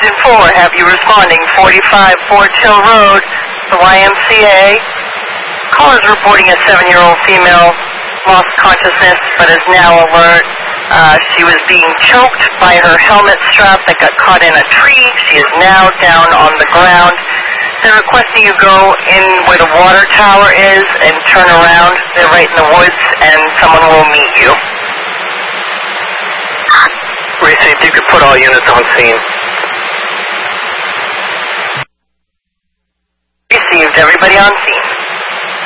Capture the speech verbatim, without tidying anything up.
Agent four have you responding forty-five Fort Hill Road, the Y M C A. Caller is reporting a seven-year-old female lost consciousness but is now alert. Uh, she was being choked by her helmet strap that got caught in a tree. She is now down on the ground. They're requesting you go in where the water tower is and turn around. They're right in the woods and someone will meet you. Received, you could put all units on scene. Received, everybody on scene.